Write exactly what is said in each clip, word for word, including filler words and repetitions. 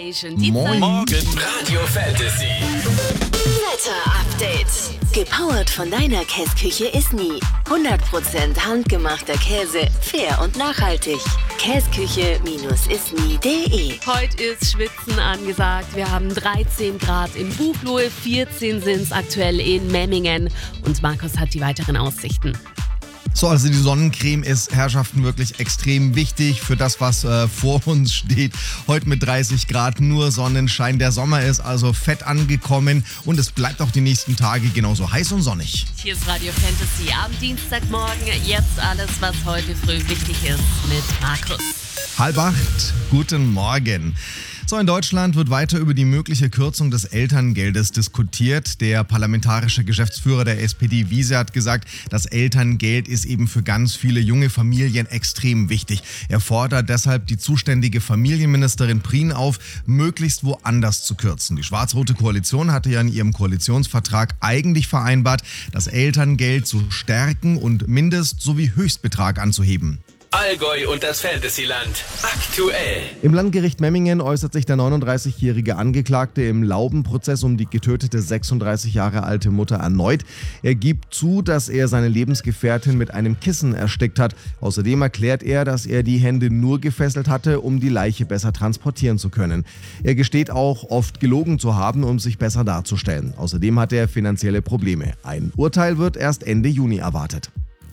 Nation. Die Moin. Morgen. Radio Fantasy. Wetter Update. Gepowert von deiner Käsküche Isny. hundert Prozent handgemachter Käse, fair und nachhaltig. Käsküche isny punkt de. Heute ist Schwitzen angesagt. Wir haben dreizehn Grad in Buchloe, vierzehn sind es aktuell in Memmingen. Und Markus hat die weiteren Aussichten. So, also die Sonnencreme ist, Herrschaften, wirklich extrem wichtig für das, was äh, vor uns steht. Heute mit dreißig Grad, nur Sonnenschein. Der Sommer ist also fett angekommen und es bleibt auch die nächsten Tage genauso heiß und sonnig. Hier ist Radio Fantasy am Dienstagmorgen. Jetzt alles, was heute früh wichtig ist mit Markus. Halb acht, guten Morgen. So, in Deutschland wird weiter über die mögliche Kürzung des Elterngeldes diskutiert. Der parlamentarische Geschäftsführer der S P D, Wiese, hat gesagt, das Elterngeld ist eben für ganz viele junge Familien extrem wichtig. Er fordert deshalb die zuständige Familienministerin Prien auf, möglichst woanders zu kürzen. Die schwarz-rote Koalition hatte ja in ihrem Koalitionsvertrag eigentlich vereinbart, das Elterngeld zu stärken und Mindest- sowie Höchstbetrag anzuheben. Allgäu und das Fantasyland. Aktuell. Im Landgericht Memmingen äußert sich der neununddreißigjährige Angeklagte im Laubenprozess um die getötete sechsunddreißig Jahre alte Mutter erneut. Er gibt zu, dass er seine Lebensgefährtin mit einem Kissen erstickt hat. Außerdem erklärt er, dass er die Hände nur gefesselt hatte, um die Leiche besser transportieren zu können. Er gesteht auch, oft gelogen zu haben, um sich besser darzustellen. Außerdem hat er finanzielle Probleme. Ein Urteil wird erst Ende Juni erwartet.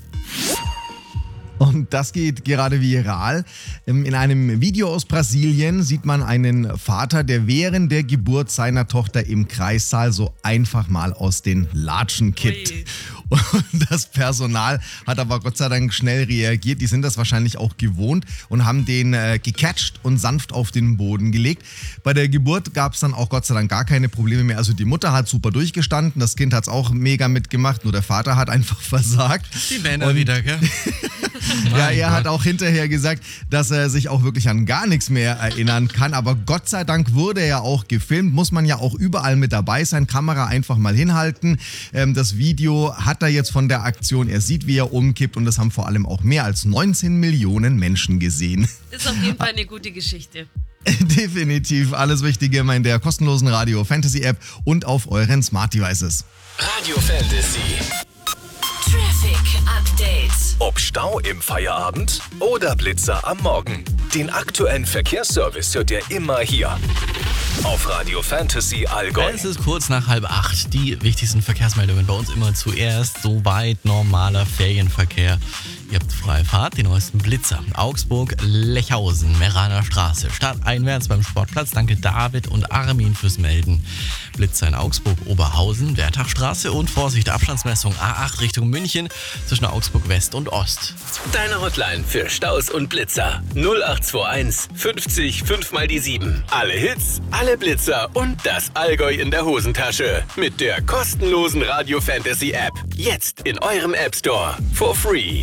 Und das geht gerade viral. In einem Video aus Brasilien sieht man einen Vater, der während der Geburt seiner Tochter im Kreissaal so einfach mal aus den Latschen kippt. Ui. Und das Personal hat aber Gott sei Dank schnell reagiert. Die sind das wahrscheinlich auch gewohnt und haben den äh, gecatcht und sanft auf den Boden gelegt. Bei der Geburt gab es dann auch Gott sei Dank gar keine Probleme mehr. Also die Mutter hat super durchgestanden, das Kind hat es auch mega mitgemacht, nur der Vater hat einfach versagt. Die Männer und wieder, gell? Ja, er hat auch hinterher gesagt, dass er sich auch wirklich an gar nichts mehr erinnern kann. Aber Gott sei Dank wurde er auch gefilmt. Muss man ja auch überall mit dabei sein. Kamera einfach mal hinhalten. Ähm, das Video hat er jetzt von der Aktion. Er sieht, wie er umkippt. Und das haben vor allem auch mehr als neunzehn Millionen Menschen gesehen. Ist auf jeden Fall eine gute Geschichte. Definitiv alles Wichtige in der kostenlosen Radio Fantasy App und auf euren Smart Devices. Radio Fantasy. Traffic Update. Ob Stau im Feierabend oder Blitzer am Morgen. Den aktuellen Verkehrsservice hört ihr immer hier. Auf Radio Fantasy Allgäu. Es ist kurz nach halb acht. Die wichtigsten Verkehrsmeldungen bei uns immer zuerst. Soweit normaler Ferienverkehr. Ihr habt freie Fahrt, die neuesten Blitzer. Augsburg, Lechhausen, Meraner Straße. Stadteinwärts beim Sportplatz. Danke David und Armin fürs Melden. Blitzer in Augsburg, Oberhausen, Wertachstraße und Vorsicht, Abstandsmessung A acht Richtung München zwischen Augsburg West und Ost. Deine Hotline für Staus und Blitzer. null acht zwei eins fünfzig fünf mal die sieben. Alle Hits, alle Blitzer und das Allgäu in der Hosentasche. Mit der kostenlosen Radio Fantasy App. Jetzt in eurem App Store. For free.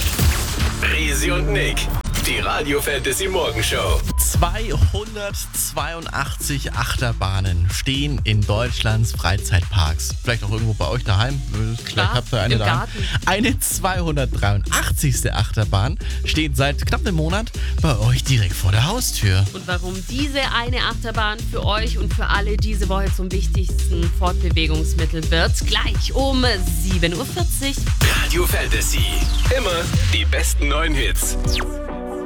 Resi und Nick. Die Radio Fantasy Morgenshow. zweihundertzweiundachtzig Achterbahnen stehen in Deutschlands Freizeitparks. Vielleicht auch irgendwo bei euch daheim. Vielleicht Klar, habt ihr eine im daheim. Garten. Eine zweihundertdreiundachtzigste Achterbahn steht seit knapp einem Monat bei euch direkt vor der Haustür. Und warum diese eine Achterbahn für euch und für alle diese Woche zum wichtigsten Fortbewegungsmittel wird, gleich um sieben Uhr vierzig. Radio Fantasy. Immer die besten neuen Hits.